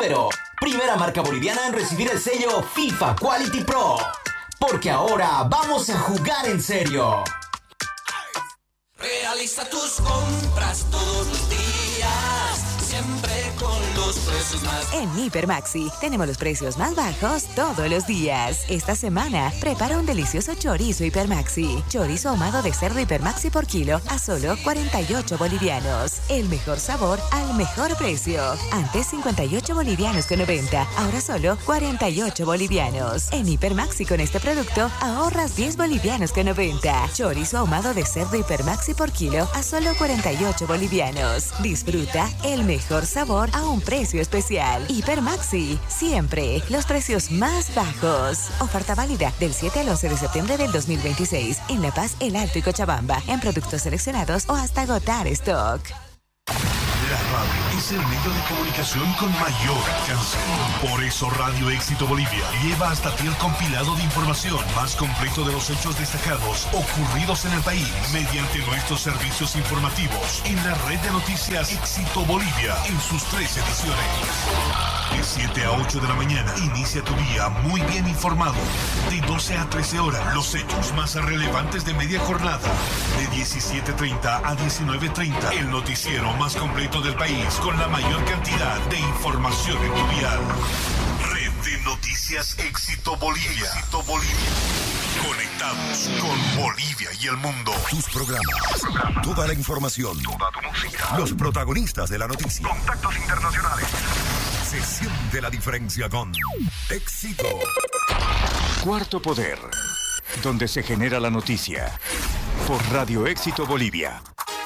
Número. Primera marca boliviana en recibir el sello FIFA Quality Pro. Porque ahora vamos a jugar en serio. Realiza tus compras todos los días, siempre con los precios más. En Hipermaxi tenemos los precios más bajos todos los días. Esta semana prepara un delicioso chorizo Hipermaxi. Chorizo ahumado de cerdo Hipermaxi por kilo a solo 48 bolivianos. El mejor sabor al mejor precio. Antes 58 bolivianos con 90, ahora solo 48 bolivianos. En Hipermaxi con este producto ahorras 10 bolivianos con 90. Chorizo ahumado de cerdo Hipermaxi por kilo a solo 48 bolivianos. Disfruta el mejor sabor a un precio especial. Hipermaxi, siempre los precios más bajos. Oferta válida del 7 al 11 de septiembre del 2026 en La Paz, El Alto y Cochabamba, en productos seleccionados o hasta agotar stock. La radio es el medio de comunicación con mayor alcance. Por eso Radio Éxito Bolivia lleva hasta ti el compilado de información más completo de los hechos destacados ocurridos en el país mediante nuestros servicios informativos en la red de noticias Éxito Bolivia en sus 3 ediciones. De 7 a 8 de la mañana, inicia tu día muy bien informado. De 12 a 13 horas, los hechos más relevantes de media jornada. De 17:30 a 19:30, el noticiero más completo del país con la mayor cantidad de información en tu dial. Red de Noticias Éxito Bolivia. Éxito Bolivia. Conectados con Bolivia y el mundo. Tus programas, toda la información, Toda tu música. los protagonistas de la noticia. Contactos internacionales. Se siente la diferencia con Éxito. Cuarto Poder, donde se genera la noticia. Por Radio Éxito Bolivia.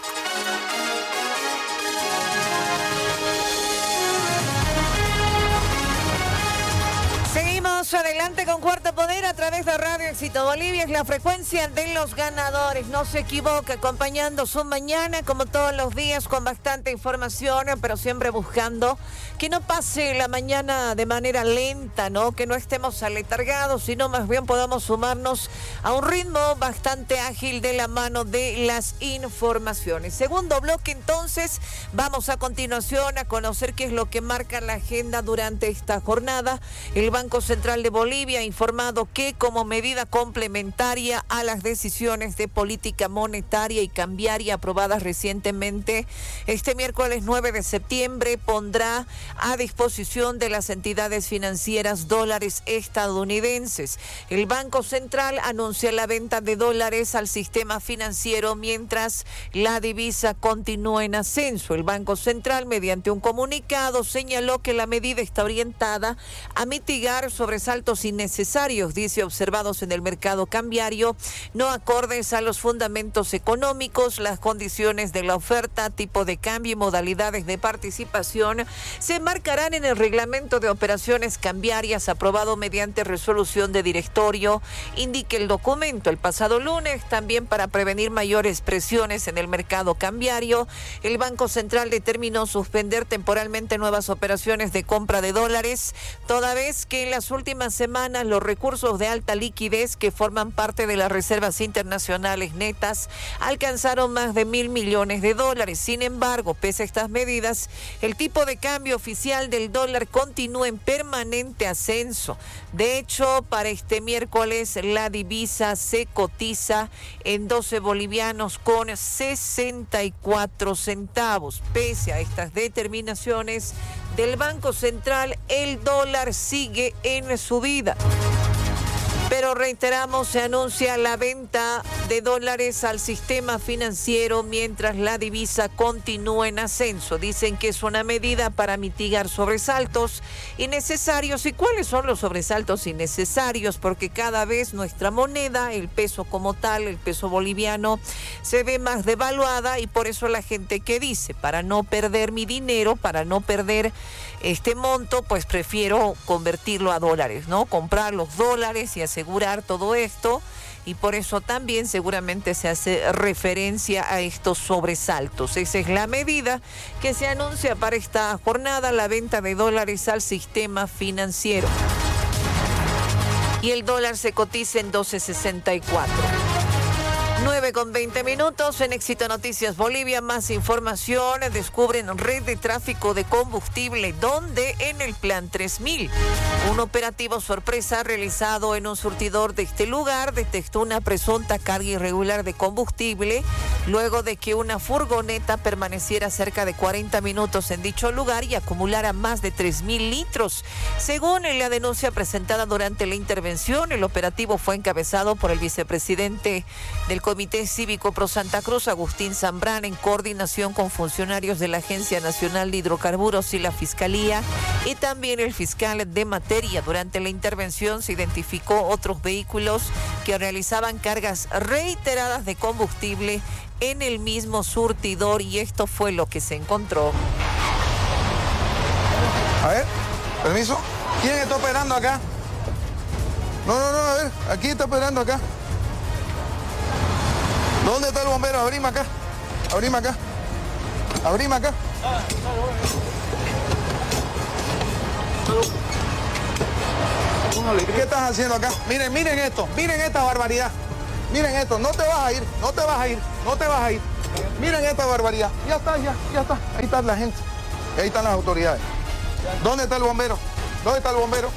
Seguimos adelante con Cuarto Poder a través de Radio Éxito Bolivia. Es la frecuencia de los ganadores. No se equivoque, acompañando su mañana como todos los días con bastante información, pero siempre buscando que no pase la mañana de manera lenta, ¿no? Que no estemos aletargados, sino más bien podamos sumarnos a un ritmo bastante ágil de la mano de las informaciones. Segundo bloque, entonces, vamos a continuación a conocer qué es lo que marca la agenda durante esta jornada. El Banco Central de Bolivia ha informado que como medida complementaria a las decisiones de política monetaria y cambiaria aprobadas recientemente, este miércoles 9 de septiembre pondrá a disposición de las entidades financieras dólares estadounidenses. El Banco Central anuncia la venta de dólares al sistema financiero mientras la divisa continúa en ascenso. El Banco Central, mediante un comunicado, señaló que la medida está orientada a mitigar sobresaltos innecesarios, dice, observados en el mercado cambiario, no acordes a los fundamentos económicos, las condiciones de la oferta, tipo de cambio y modalidades de participación se marcarán en el reglamento de operaciones cambiarias aprobado mediante resolución de directorio, indica el documento. El pasado lunes, también para prevenir mayores presiones en el mercado cambiario, el Banco Central determinó suspender temporalmente nuevas operaciones de compra de dólares, toda vez que en las últimas semanas los recursos de alta liquidez que forman parte de las reservas internacionales netas alcanzaron más de $1.000 millones. Sin embargo, pese a estas medidas, el tipo de cambio oficial del dólar continúa en permanente ascenso. De hecho, para este miércoles la divisa se cotiza en 12 bolivianos con 64 centavos. Pese a estas determinaciones del Banco Central, el dólar sigue en subida. Pero reiteramos, se anuncia la venta de dólares al sistema financiero mientras la divisa continúa en ascenso. Dicen que es una medida para mitigar sobresaltos innecesarios. ¿Y cuáles son los sobresaltos innecesarios? Porque cada vez nuestra moneda, el peso como tal, el peso boliviano, se ve más devaluada, y por eso la gente que dice, para no perder mi dinero, para no perder este monto, pues prefiero convertirlo a dólares, ¿no? Comprar los dólares y asegurar todo esto, y por eso también seguramente se hace referencia a estos sobresaltos. Esa es la medida que se anuncia para esta jornada, la venta de dólares al sistema financiero. Y el dólar se cotiza en 12.64. 9:20 en Éxito Noticias Bolivia. Más información. Descubren red de tráfico de combustible. ¿Dónde? En el Plan 3000. Un operativo sorpresa realizado en un surtidor de este lugar detectó una presunta carga irregular de combustible luego de que una furgoneta permaneciera cerca de 40 minutos en dicho lugar y acumulara más de 3.000 litros. Según la denuncia presentada durante la intervención, el operativo fue encabezado por el vicepresidente del Comité Cívico Pro Santa Cruz, Agustín Zambrana, en coordinación con funcionarios de la Agencia Nacional de Hidrocarburos y la Fiscalía, y también el fiscal de materia. Durante la intervención se identificó otros vehículos que realizaban cargas reiteradas de combustible en el mismo surtidor, y esto fue lo que se encontró. A ver, permiso. ¿Quién está operando acá? No, a ver, aquí está operando acá. ¿Dónde está el bombero? Abrime acá. Abrime acá. Abrime acá. ¿Qué estás haciendo acá? Miren esto, miren esta barbaridad. Miren esto, no te vas a ir, no te vas a ir, no te vas a ir. Miren esta barbaridad. Ya está. Ahí está la gente. Ahí están las autoridades. ¿Dónde está el bombero? ¿Dónde está el bombero?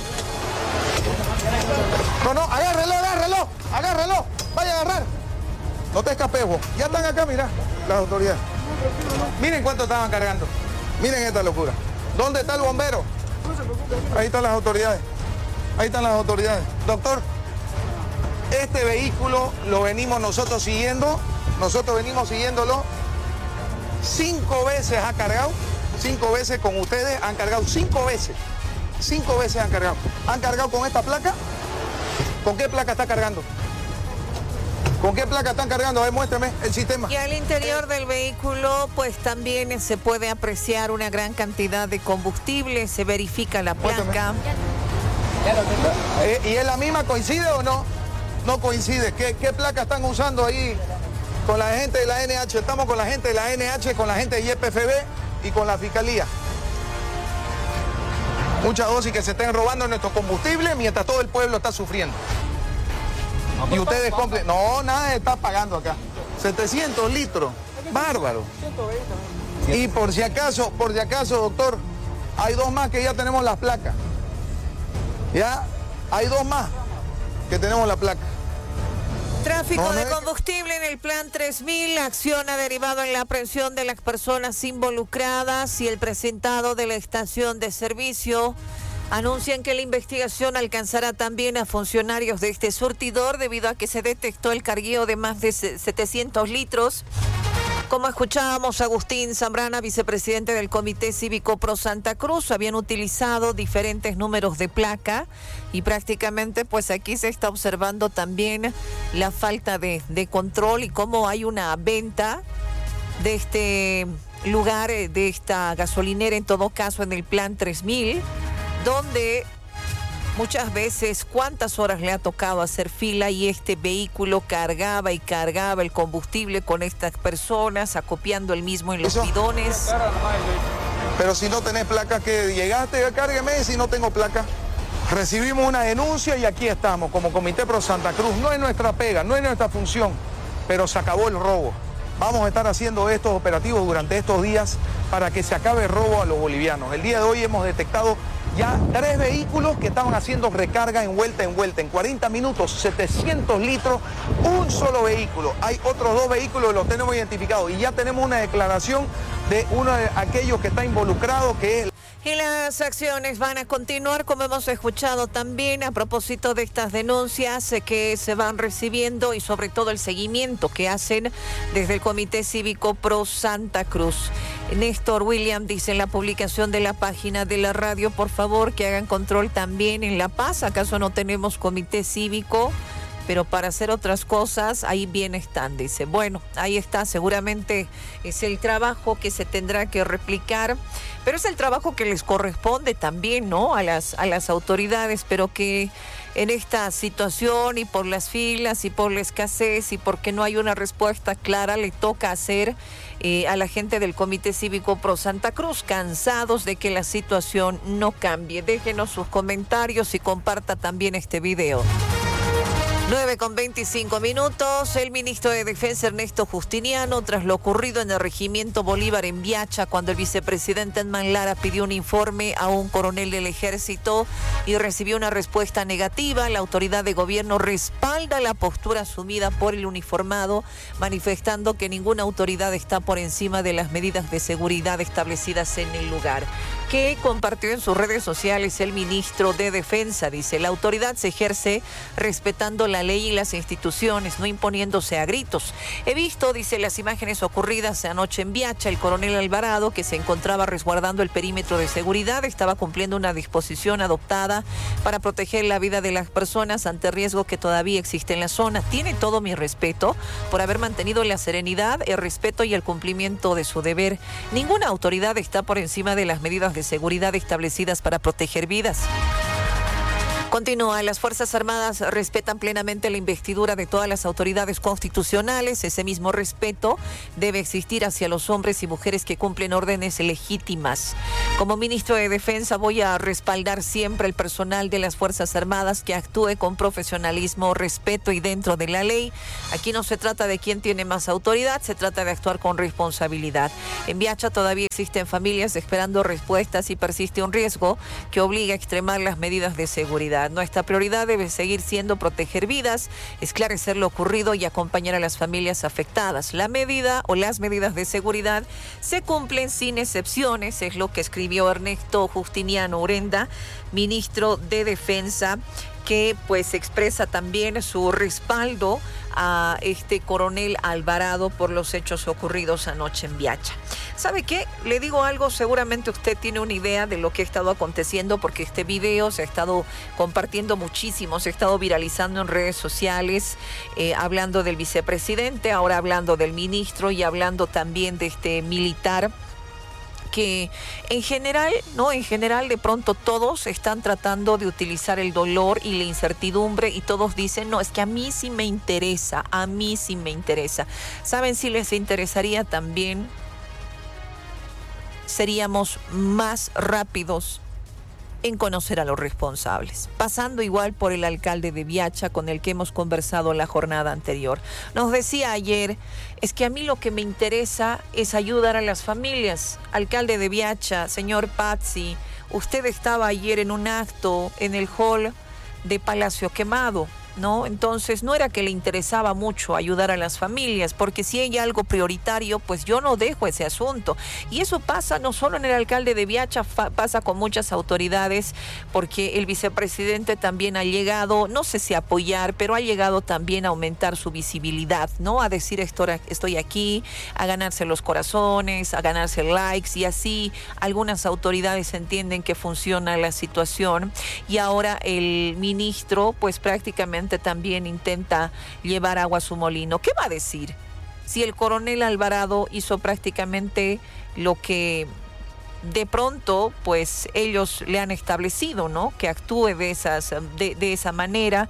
No, agárrelo. Vaya a agarrar. No te escapes, vos. Ya están acá, mira, las autoridades. Miren cuánto estaban cargando. Miren esta locura. ¿Dónde está el bombero? Ahí están las autoridades. Doctor, este vehículo lo venimos nosotros siguiendo. Nosotros venimos siguiéndolo. 5 veces ha cargado. 5 veces con ustedes han cargado. 5 veces. 5 veces han cargado. ¿Han cargado con esta placa? ¿Con qué placa está cargando? ¿Con qué placa están cargando? A ver, muéstrame el sistema. Y al interior del vehículo, pues también se puede apreciar una gran cantidad de combustible. Se verifica la placa. ¿Y es la misma? ¿Coincide o no? No coincide. ¿Qué placa están usando ahí con la gente de la NH? Estamos con la gente de la NH, con la gente de YPFB y con la Fiscalía. Muchas dosis que se estén robando nuestro combustible mientras todo el pueblo está sufriendo. Y ustedes compren. No, nada se está pagando acá. 700 litros. Bárbaro. Y por si acaso, doctor, hay 2 más que ya tenemos las placas. ¿Ya? Hay 2 más que tenemos la placa. Tráfico de combustible en el Plan 3000. La acción ha derivado en la aprehensión de las personas involucradas y el presentado de la estación de servicio. Anuncian que la investigación alcanzará también a funcionarios de este surtidor debido a que se detectó el cargueo de más de 700 litros. Como escuchábamos, Agustín Zambrana, vicepresidente del Comité Cívico Pro Santa Cruz, habían utilizado diferentes números de placa y prácticamente pues aquí se está observando también la falta de control y cómo hay una venta de este lugar, de esta gasolinera, en todo caso en el Plan 3000, donde muchas veces cuántas horas le ha tocado hacer fila y este vehículo cargaba el combustible con estas personas, acopiando el mismo en los bidones. Pero si no tenés placa, que llegaste, cárgueme si no tengo placa. Recibimos una denuncia y aquí estamos, como Comité Pro Santa Cruz. No es nuestra pega, no es nuestra función, pero se acabó el robo. Vamos a estar haciendo estos operativos durante estos días para que se acabe el robo a los bolivianos. El día de hoy hemos detectado ya 3 vehículos que estaban haciendo recarga en vuelta. En 40 minutos, 700 litros, un solo vehículo. Hay otros 2 vehículos que los tenemos identificados y ya tenemos una declaración de uno de aquellos que está involucrado, que es... Y las acciones van a continuar, como hemos escuchado también, a propósito de estas denuncias que se van recibiendo y sobre todo el seguimiento que hacen desde el Comité Cívico Pro Santa Cruz. Néstor William dice en la publicación de la página de la radio, por favor, que hagan control también en La Paz. ¿Acaso no tenemos comité cívico? Pero para hacer otras cosas, ahí bien están, dice. Bueno, ahí está, seguramente es el trabajo que se tendrá que replicar, pero es el trabajo que les corresponde también, ¿no? A las autoridades, pero que en esta situación y por las filas y por la escasez y porque no hay una respuesta clara, le toca hacer a la gente del Comité Cívico Pro Santa Cruz, cansados de que la situación no cambie. Déjenos sus comentarios y comparta también este video. 9:25. El ministro de Defensa, Ernesto Justiniano, tras lo ocurrido en el Regimiento Bolívar en Viacha, cuando el vicepresidente Edman Lara pidió un informe a un coronel del ejército y recibió una respuesta negativa, la autoridad de gobierno respalda la postura asumida por el uniformado, manifestando que ninguna autoridad está por encima de las medidas de seguridad establecidas en el lugar. Que compartió en sus redes sociales el ministro de Defensa, dice: la autoridad se ejerce respetando la ley y las instituciones, no imponiéndose a gritos. He visto, dice, las imágenes ocurridas anoche en Viacha. El coronel Alvarado, que se encontraba resguardando el perímetro de seguridad, estaba cumpliendo una disposición adoptada para proteger la vida de las personas ante riesgo que todavía existe en la zona. Tiene todo mi respeto por haber mantenido la serenidad, el respeto y el cumplimiento de su deber. Ninguna autoridad está por encima de las medidas de seguridad establecidas para proteger vidas. Continúa, las Fuerzas Armadas respetan plenamente la investidura de todas las autoridades constitucionales. Ese mismo respeto debe existir hacia los hombres y mujeres que cumplen órdenes legítimas. Como ministro de Defensa voy a respaldar siempre el personal de las Fuerzas Armadas que actúe con profesionalismo, respeto y dentro de la ley. Aquí no se trata de quién tiene más autoridad, se trata de actuar con responsabilidad. En Viacha todavía existen familias esperando respuestas y persiste un riesgo que obliga a extremar las medidas de seguridad. Nuestra prioridad debe seguir siendo proteger vidas, esclarecer lo ocurrido y acompañar a las familias afectadas. La medida o las medidas de seguridad se cumplen sin excepciones, es lo que escribió Ernesto Justiniano Urenda, ministro de Defensa, que pues expresa también su respaldo a este coronel Alvarado por los hechos ocurridos anoche en Viacha. ¿Sabe qué? Le digo algo, seguramente usted tiene una idea de lo que ha estado aconteciendo, porque este video se ha estado compartiendo muchísimo, se ha estado viralizando en redes sociales, hablando del vicepresidente, ahora hablando del ministro y hablando también de este militar, que en general, de pronto todos están tratando de utilizar el dolor y la incertidumbre y todos dicen, no, es que a mí sí me interesa. ¿Saben si les interesaría también? Seríamos más rápidos en conocer a los responsables, pasando igual por el alcalde de Viacha con el que hemos conversado la jornada anterior. Nos decía ayer, es que a mí lo que me interesa es ayudar a las familias. Alcalde de Viacha, señor Pazzi, usted estaba ayer en un acto en el hall de Palacio Quemado, ¿no? Entonces no era que le interesaba mucho ayudar a las familias, porque si hay algo prioritario, pues yo no dejo ese asunto. Y eso pasa no solo en el alcalde de Viacha, pasa con muchas autoridades, porque el vicepresidente también ha llegado, no sé si a apoyar, pero ha llegado también a aumentar su visibilidad, ¿no? A decir estoy aquí, a ganarse los corazones, a ganarse likes, y así algunas autoridades entienden que funciona la situación. Y ahora el ministro, pues prácticamente también intenta llevar agua a su molino. ¿Qué va a decir si el coronel Alvarado hizo prácticamente lo que de pronto pues ellos le han establecido, ¿no? Que actúe de esa manera?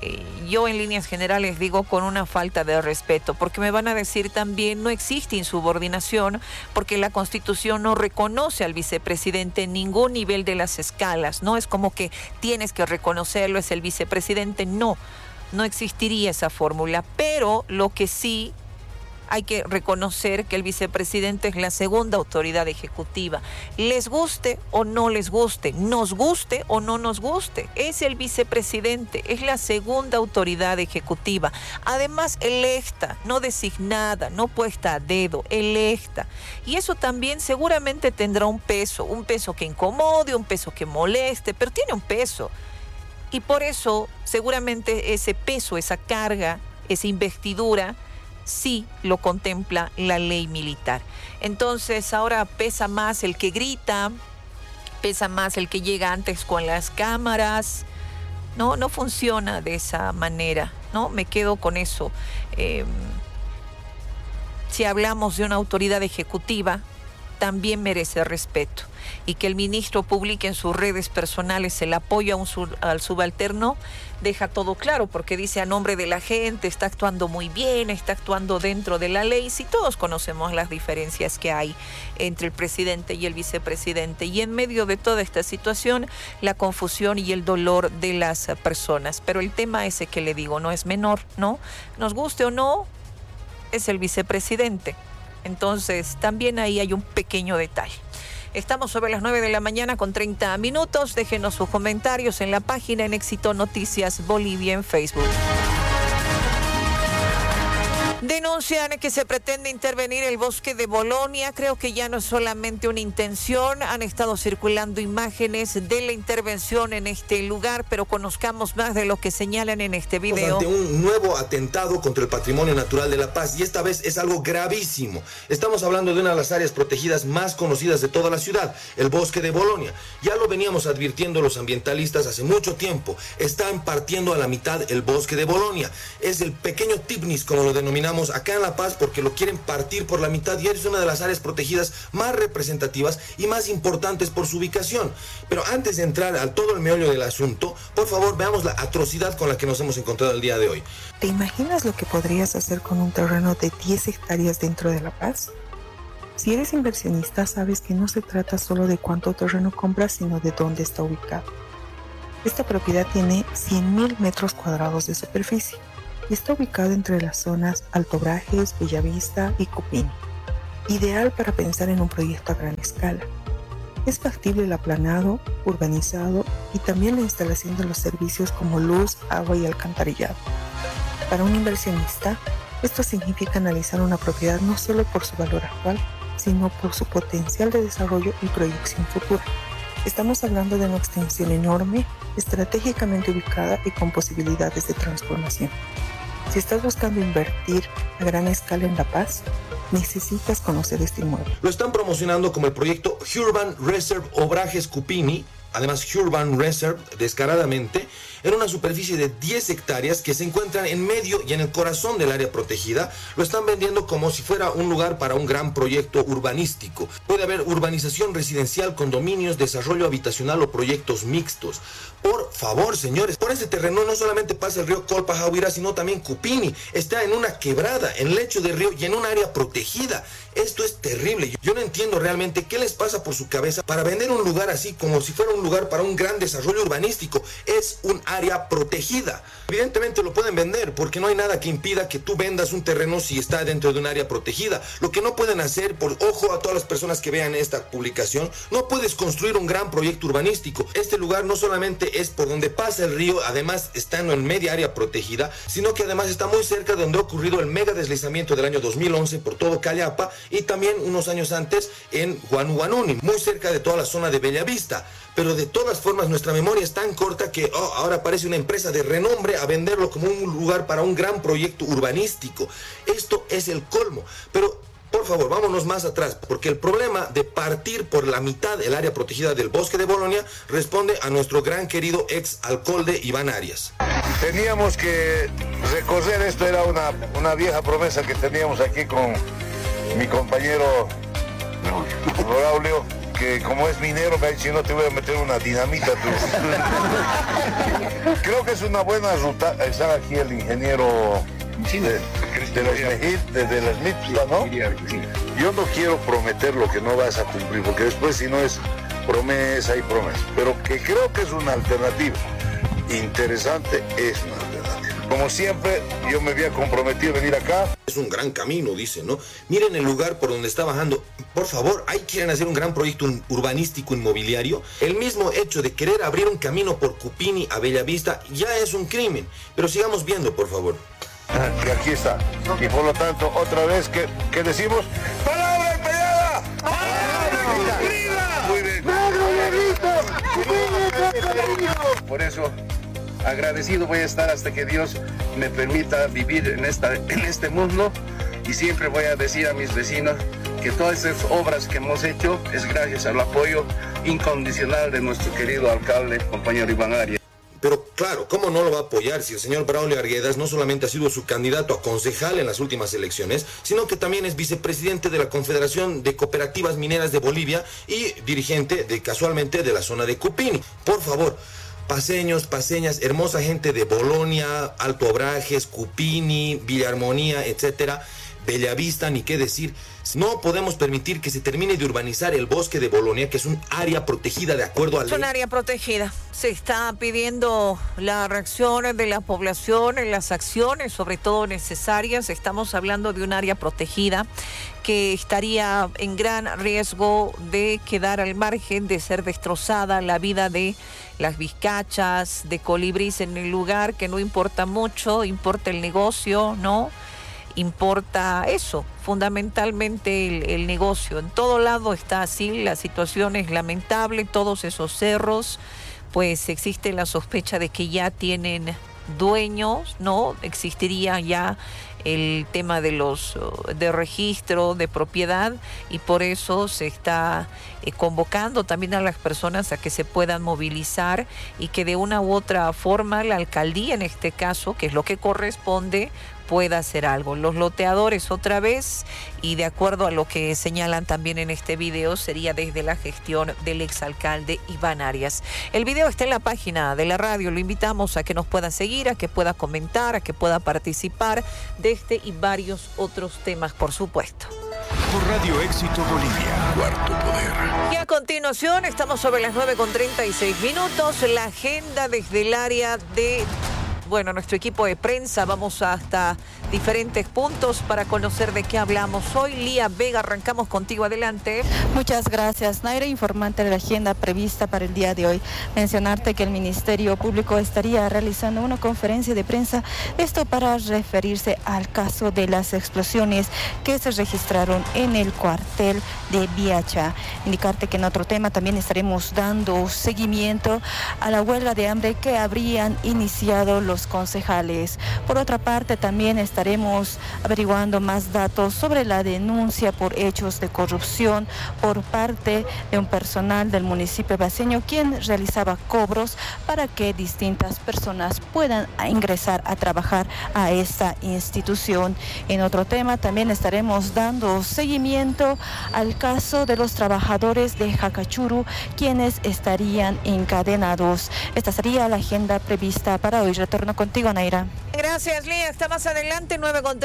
Yo en líneas generales digo con una falta de respeto, porque me van a decir también no existe insubordinación, porque la Constitución no reconoce al vicepresidente en ningún nivel de las escalas, ¿no? Es como que tienes que reconocerlo, es el vicepresidente. No existiría esa fórmula, pero lo que sí hay que reconocer que el vicepresidente es la segunda autoridad ejecutiva. Les guste o no les guste, nos guste o no nos guste, es el vicepresidente, es la segunda autoridad ejecutiva. Además, electa, no designada, no puesta a dedo, electa. Y eso también seguramente tendrá un peso que incomode, un peso que moleste, pero tiene un peso. Y por eso, seguramente ese peso, esa carga, esa investidura, sí lo contempla la ley militar. Entonces ahora pesa más el que grita, pesa más el que llega antes con las cámaras. No funciona de esa manera, ¿no? Me quedo con eso. Si hablamos de una autoridad ejecutiva, también merece respeto. Y que el ministro publique en sus redes personales el apoyo al subalterno deja todo claro, porque dice a nombre de la gente, está actuando muy bien, está actuando dentro de la ley. Si todos conocemos las diferencias que hay entre el presidente y el vicepresidente, y en medio de toda esta situación, la confusión y el dolor de las personas. Pero el tema ese que le digo no es menor, ¿no? Nos guste o no, es el vicepresidente. Entonces, también ahí hay un pequeño detalle. Estamos sobre las 9 de la mañana con 30 minutos. Déjenos sus comentarios en la página en Éxito Noticias Bolivia en Facebook. Denuncian que se pretende intervenir el bosque de Bolonia. Creo que ya no es solamente una intención. Han estado circulando imágenes de la intervención en este lugar, pero conozcamos más de lo que señalan en este video. Ante un nuevo atentado contra el patrimonio natural de La Paz, y esta vez es algo gravísimo. Estamos hablando de una de las áreas protegidas más conocidas de toda la ciudad, el bosque de Bolonia. Ya lo veníamos advirtiendo los ambientalistas hace mucho tiempo. Están partiendo a la mitad el bosque de Bolonia. Es el pequeño Tipnis, como lo denominamos acá en La Paz, porque lo quieren partir por la mitad, y es una de las áreas protegidas más representativas y más importantes por su ubicación. Pero antes de entrar al todo el meollo del asunto, por favor, veamos la atrocidad con la que nos hemos encontrado el día de hoy. ¿Te imaginas lo que podrías hacer con un terreno de 10 hectáreas dentro de La Paz? Si eres inversionista, sabes que no se trata solo de cuánto terreno compras, sino de dónde está ubicado. Esta propiedad tiene 100.000 metros cuadrados de superficie. Está ubicado entre las zonas Alto Brajes, Bellavista y Cupini. Ideal para pensar en un proyecto a gran escala. Es factible el aplanado, urbanizado y también la instalación de los servicios como luz, agua y alcantarillado. Para un inversionista, esto significa analizar una propiedad no solo por su valor actual, sino por su potencial de desarrollo y proyección futura. Estamos hablando de una extensión enorme, estratégicamente ubicada y con posibilidades de transformación. Si estás buscando invertir a gran escala en La Paz, necesitas conocer este inmueble. Lo están promocionando como el proyecto Urban Reserve Obrajes Cupini, además Urban Reserve descaradamente, en una superficie de 10 hectáreas que se encuentran en medio y en el corazón del área protegida. Lo están vendiendo como si fuera un lugar para un gran proyecto urbanístico. Puede haber urbanización residencial, condominios, desarrollo habitacional o proyectos mixtos. Por favor, señores, por ese terreno no solamente pasa el río Colpa-Jahuira, sino también Cupini. Está en una quebrada, en lecho de río y en un área protegida. Esto es terrible. Yo no entiendo realmente qué les pasa por su cabeza para vender un lugar así como si fuera un lugar para un gran desarrollo urbanístico. Es un área protegida. Evidentemente lo pueden vender porque no hay nada que impida que tú vendas un terreno si está dentro de un área protegida. Lo que no pueden hacer, por ojo a todas las personas que vean esta publicación, no puedes construir un gran proyecto urbanístico. Este lugar no solamente es por donde pasa el río, además estando en media área protegida, sino que además está muy cerca de donde ha ocurrido el mega deslizamiento del año 2011 por todo Callapa, y también unos años antes en Guanuguanuni, muy cerca de toda la zona de Bellavista. Pero de todas formas nuestra memoria es tan corta que ahora aparece una empresa de renombre a venderlo como un lugar para un gran proyecto urbanístico. Esto es el colmo. Pero por favor, vámonos más atrás, porque el problema de partir por la mitad el área protegida del bosque de Bolonia responde a nuestro gran querido ex alcalde Iván Arias. Teníamos que recorrer esto, era una vieja promesa que teníamos aquí con mi compañero Braulio, que como es minero me ha dicho, no te voy a meter una dinamita tú. Creo que es una buena ruta. Está aquí el ingeniero de la Smith, ¿no? Yo no quiero prometer lo que no vas a cumplir, porque después si no es promesa y promesa, pero que creo que es una alternativa interesante, es una alternativa. Como siempre, yo me había comprometido a venir acá. Es un gran camino, dice, ¿no? Miren el lugar por donde está bajando. Por favor, ahí quieren hacer un gran proyecto urbanístico inmobiliario. El mismo hecho de querer abrir un camino por Cupini a Bellavista ya es un crimen. Pero sigamos viendo, por favor. Y aquí está. Y por lo tanto, otra vez, ¿qué decimos? ¡Palabra empeñada! ¡Palabra cumplida! Muy bien. Por eso, agradecido voy a estar hasta que Dios me permita vivir en este mundo, y siempre voy a decir a mis vecinos que todas esas obras que hemos hecho es gracias al apoyo incondicional de nuestro querido alcalde, compañero Iván Arias. Pero Claro, ¿cómo no lo va a apoyar si el señor Braulio Arguedas no solamente ha sido su candidato a concejal en las últimas elecciones, sino que también es vicepresidente de la Confederación de Cooperativas Mineras de Bolivia y dirigente casualmente de la zona de Cupini? Por favor, paseños, paseñas, hermosa gente de Bolonia, Alto Obrajes, Cupini, Villa Armonía, etcétera, Bellavista, ni qué decir. No podemos permitir que se termine de urbanizar el bosque de Bolonia, que es un área protegida de acuerdo a ley. Es un área protegida. Se está pidiendo la reacción de la población en las acciones, sobre todo necesarias. Estamos hablando de un área protegida que estaría en gran riesgo de quedar al margen, de ser destrozada la vida de las vizcachas, de colibríes en el lugar, que no importa mucho, importa el negocio, ¿no? Importa eso, fundamentalmente el negocio. En todo lado está así, la situación es lamentable, todos esos cerros, pues existe la sospecha de que ya tienen dueños, ¿no? Existiría ya el tema de registro de propiedad y por eso se está convocando también a las personas a que se puedan movilizar y que de una u otra forma la alcaldía en este caso, que es lo que corresponde, pueda hacer algo. Los loteadores otra vez, y de acuerdo a lo que señalan también en este video, sería desde la gestión del exalcalde Iván Arias. El video está en la página de la radio, lo invitamos a que nos pueda seguir, a que pueda comentar, a que pueda participar de este y varios otros temas, por supuesto. Por Radio Éxito Bolivia, Cuarto Poder. Y a continuación, estamos sobre las 9:36, la agenda desde el área de... nuestro equipo de prensa, vamos hasta diferentes puntos para conocer de qué hablamos hoy. Lía Vega, arrancamos contigo, adelante. Muchas gracias, Naira. Informante de la agenda prevista para el día de hoy. Mencionarte que el Ministerio Público estaría realizando una conferencia de prensa, esto para referirse al caso de las explosiones que se registraron en el cuartel de Viacha. Indicarte que en otro tema también estaremos dando seguimiento a la huelga de hambre que habrían iniciado los concejales. Por otra parte, también estaremos averiguando más datos sobre la denuncia por hechos de corrupción por parte de un personal del municipio baseño, quien realizaba cobros para que distintas personas puedan ingresar a trabajar a esta institución. En otro tema, también estaremos dando seguimiento al caso de los trabajadores de Jacachuru, quienes estarían encadenados. Esta sería la agenda prevista para hoy. Retorno contigo, Naira. Gracias, Lía. Está más adelante,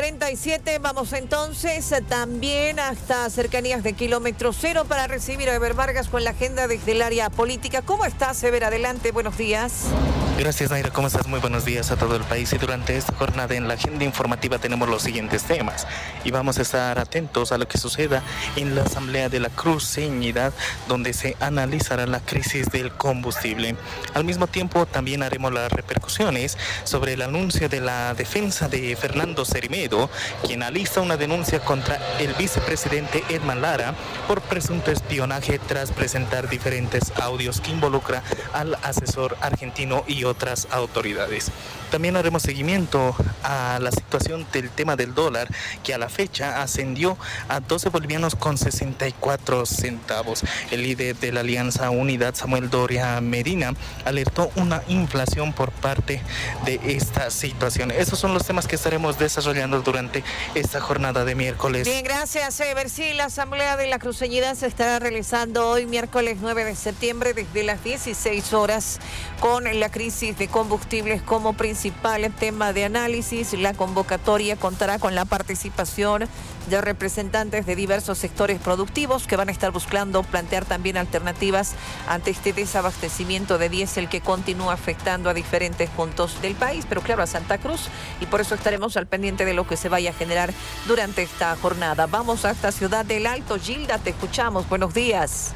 9:37. Vamos entonces también hasta cercanías de kilómetro cero para recibir a Eber Vargas con la agenda desde el área política. ¿Cómo estás, Eber? Adelante, buenos días. Gracias, Naira. ¿Cómo estás? Muy buenos días a todo el país. Y durante esta jornada en la agenda informativa tenemos los siguientes temas. Y vamos a estar atentos a lo que suceda en la Asamblea de la Cruceñidad, donde se analizará la crisis del combustible. Al mismo tiempo, también haremos las repercusiones sobre el anuncio de la defensa de Fernando Cerimedo, quien alista una denuncia contra el vicepresidente Edman Lara por presunto espionaje tras presentar diferentes audios que involucra al asesor argentino y otras autoridades. También haremos seguimiento a la situación del tema del dólar, que a la fecha ascendió a 12 bolivianos con 64 centavos. El líder de la Alianza Unidad, Samuel Doria Medina, alertó una inflación por parte de esta situación. Esos son los temas que estaremos desarrollando durante esta jornada de miércoles. Bien, gracias, Eber. Sí, la Asamblea de la Cruceñidad se estará realizando hoy, miércoles 9 de septiembre, desde las 16 horas, con la crisis de combustibles como principal tema de análisis. La convocatoria contará con la participación de representantes de diversos sectores productivos que van a estar buscando plantear también alternativas ante este desabastecimiento de diésel que continúa afectando a diferentes puntos del país, pero claro, a Santa Cruz, y por eso estaremos al pendiente de lo que se vaya a generar durante esta jornada. Vamos hasta Ciudad del Alto. Gilda, te escuchamos. Buenos días.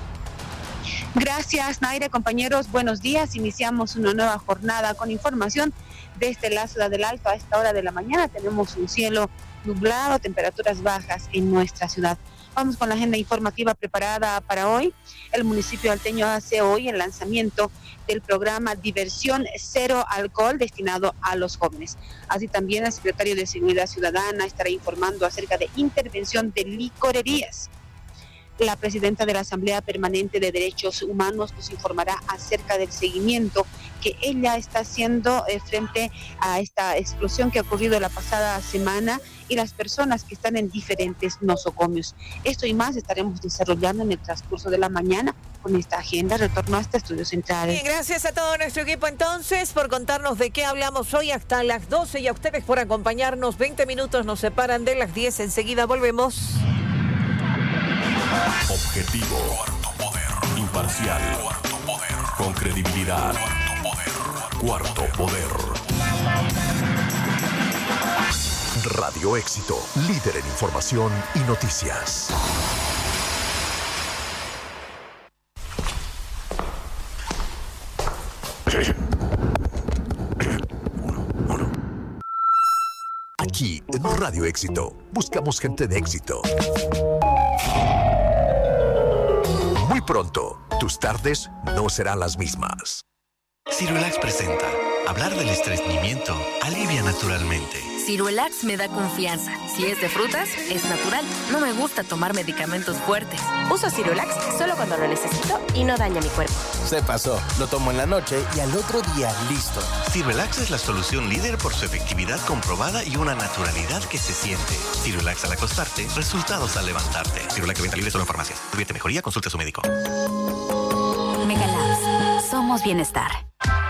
Gracias, Naira. Compañeros, buenos días. Iniciamos una nueva jornada con información desde la Ciudad del Alto. A esta hora de la mañana tenemos un cielo nublado, temperaturas bajas en nuestra ciudad. Vamos con la agenda informativa preparada para hoy. El municipio alteño hace hoy el lanzamiento del programa Diversión Cero Alcohol destinado a los jóvenes. Así también el secretario de Seguridad Ciudadana estará informando acerca de intervención de licorerías. La presidenta de la Asamblea Permanente de Derechos Humanos nos informará acerca del seguimiento que ella está haciendo frente a esta explosión que ha ocurrido la pasada semana y las personas que están en diferentes nosocomios. Esto y más estaremos desarrollando en el transcurso de la mañana con esta agenda. Retorno a este estudio central. Bien, gracias a todo nuestro equipo entonces por contarnos de qué hablamos hoy hasta las 12 y a ustedes por acompañarnos. 20 minutos nos separan de las 10. Enseguida volvemos. Objetivo. Cuarto poder. Imparcial. Cuarto poder. Con credibilidad. Cuarto poder. Cuarto poder. Radio Éxito, líder en información y noticias. Aquí en Radio Éxito buscamos gente de éxito. Muy pronto, tus tardes no serán las mismas. Cirulax presenta. Hablar del estreñimiento alivia naturalmente. Cirulax me da confianza. Si es de frutas, es natural. No me gusta tomar medicamentos fuertes. Uso Cirulax solo cuando lo necesito y no daña mi cuerpo. Se pasó. Lo tomo en la noche y al otro día listo. Cirulax es la solución líder por su efectividad comprobada y una naturalidad que se siente. Cirulax al acostarte, resultados al levantarte. Cirulax de venta libre solo en farmacias. Si tuviese mejoría, consulte a su médico. Megalabs. Somos bienestar.